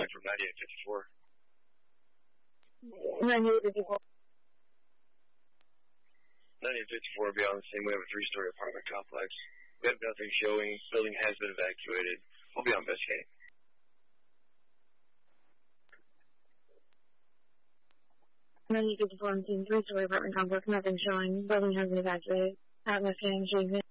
from 9854. 9854. 9854 be on the scene. We have a 3-story apartment complex. We have nothing showing. Building has been evacuated. We'll be on investigating. 9854 on scene, 3-story apartment complex, nothing showing. Building has been evacuated. Investigating.